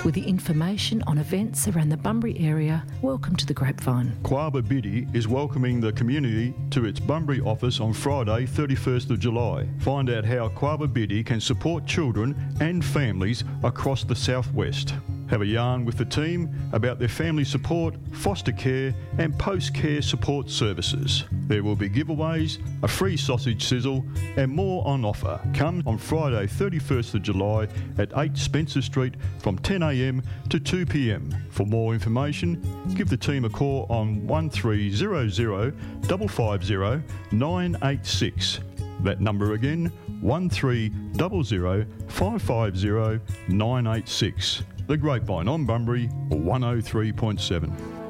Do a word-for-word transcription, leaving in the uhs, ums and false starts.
With the information on events around the Bunbury area, welcome to the Grapevine. Quabba Biddy is welcoming the community to its Bunbury office on Friday, thirty-first of July. Find out how Quabba Biddy can support children and families across the southwest. Have a yarn with the team about their family support, foster care and post-care support services. There will be giveaways, a free sausage sizzle and more on offer. Come on Friday thirty-first of July at eight Spencer Street from ten a m to two p m. For more information, give the team a call on one three zero zero five five zero nine eight six. That number again, one three zero zero five five zero nine eight six. The Grapevine on Bunbury, one oh three point seven.